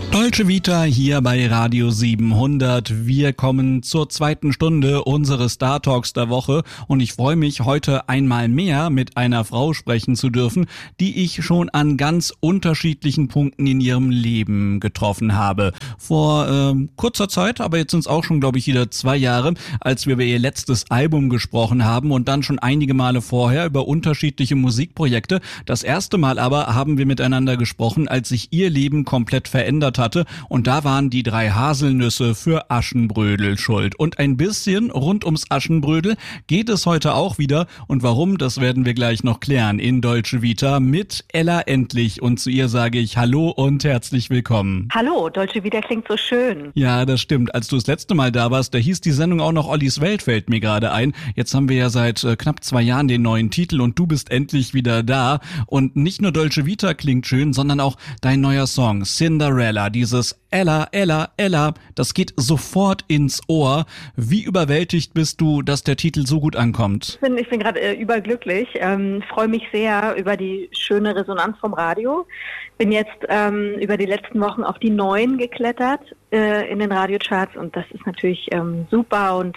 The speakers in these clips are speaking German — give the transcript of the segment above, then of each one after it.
Dolce Vita hier bei Radio 700. Wir kommen zur zweiten Stunde unseres Star Talks der Woche und ich freue mich, heute einmal mehr mit einer Frau sprechen zu dürfen, die ich schon an ganz unterschiedlichen Punkten in ihrem Leben getroffen habe. Vor kurzer Zeit, aber jetzt sind es auch schon, glaube ich, wieder 2 Jahre, als wir über ihr letztes Album gesprochen haben und dann schon einige Male vorher über unterschiedliche Musikprojekte. Das erste Mal aber haben wir miteinander gesprochen, als sich ihr Leben komplett verändert hatte und da waren die 3 Haselnüsse für Aschenbrödel schuld. Und ein bisschen rund ums Aschenbrödel geht es heute auch wieder und warum, das werden wir gleich noch klären in Dolce Vita mit Ella Endlich und zu ihr sage ich Hallo und herzlich willkommen. Hallo, Dolce Vita klingt so schön. Ja, das stimmt. Als du das letzte Mal da warst, da hieß die Sendung auch noch Ollis Welt, fällt mir gerade ein. Jetzt haben wir ja seit knapp 2 Jahren den neuen Titel und du bist endlich wieder da und nicht nur Dolce Vita klingt schön, sondern auch dein neuer Song Cinderella, dieses Ella, Ella, Ella, das geht sofort ins Ohr. Wie überwältigt bist du, dass der Titel so gut ankommt? Ich bin gerade überglücklich, freue mich sehr über die schöne Resonanz vom Radio. Bin jetzt über die letzten Wochen auf die 9 geklettert in den Radiocharts und das ist natürlich super und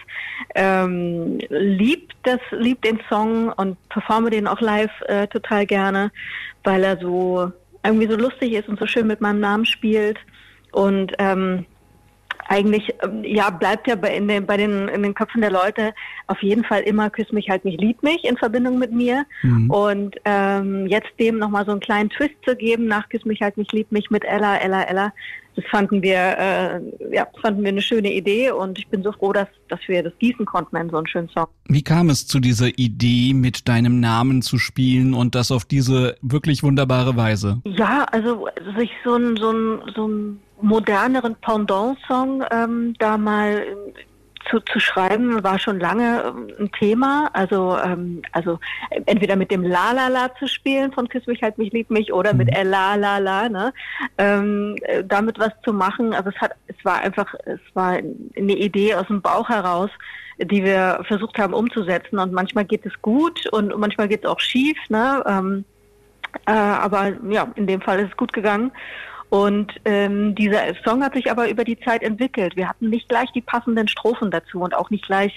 lieb den Song und performe den auch live total gerne, weil er so irgendwie so lustig ist und so schön mit meinem Namen spielt. Und eigentlich bleibt ja in den Köpfen der Leute auf jeden Fall immer Küss mich, halt mich, lieb mich in Verbindung mit mir. Mhm. Und jetzt dem nochmal so einen kleinen Twist zu geben nach Küss mich, halt mich, lieb mich mit Ella, Ella, Ella, das fanden wir eine schöne Idee und ich bin so froh, dass wir das gießen konnten in so einen schönen Song. Wie kam es zu dieser Idee, mit deinem Namen zu spielen und das auf diese wirklich wunderbare Weise? Ja, also sich so ein moderneren Pendant-Song da mal zu schreiben, war schon lange ein Thema. Also entweder mit dem La La La zu spielen von Küss mich, halt mich, lieb mich oder mit La La La, ne? Damit was zu machen. Also es war eine Idee aus dem Bauch heraus, die wir versucht haben umzusetzen. Und manchmal geht es gut und manchmal geht es auch schief, ne? Aber ja, in dem Fall ist es gut gegangen. Und dieser Song hat sich aber über die Zeit entwickelt. Wir hatten nicht gleich die passenden Strophen dazu und auch nicht gleich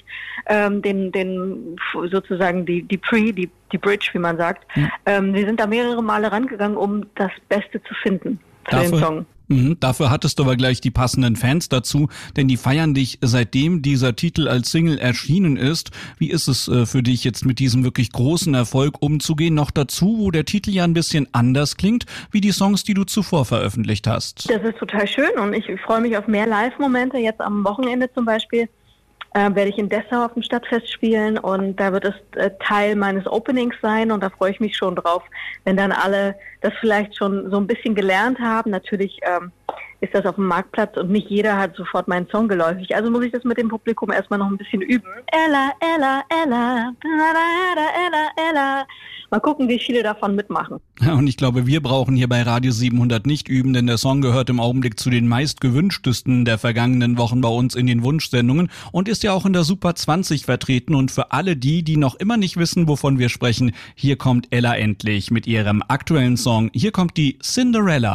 sozusagen die Bridge, wie man sagt. Ja. Wir sind da mehrere Male rangegangen, um das Beste zu finden für den Song. Dafür hattest du aber gleich die passenden Fans dazu, denn die feiern dich, seitdem dieser Titel als Single erschienen ist. Wie ist es für dich jetzt mit diesem wirklich großen Erfolg umzugehen? Noch dazu, wo der Titel ja ein bisschen anders klingt, wie die Songs, die du zuvor veröffentlicht hast. Das ist total schön und ich freue mich auf mehr Live-Momente. Jetzt am Wochenende zum Beispiel werde ich in Dessau auf dem Stadtfest spielen und da wird es Teil meines Openings sein und da freue ich mich schon drauf, wenn dann alle das vielleicht schon so ein bisschen gelernt haben. Natürlich ist das auf dem Marktplatz und nicht jeder hat sofort meinen Song geläufig. Also muss ich das mit dem Publikum erstmal noch ein bisschen üben. Ella, Ella, Ella, Ella, Ella, Ella. Mal gucken, wie viele davon mitmachen. Ja, und ich glaube, wir brauchen hier bei Radio 700 nicht üben, denn der Song gehört im Augenblick zu den meistgewünschtesten der vergangenen Wochen bei uns in den Wunschsendungen und ist ja auch in der Super 20 vertreten. Und für alle die noch immer nicht wissen, wovon wir sprechen, hier kommt Ella Endlich mit ihrem aktuellen Song. Hier kommt die Cinderella.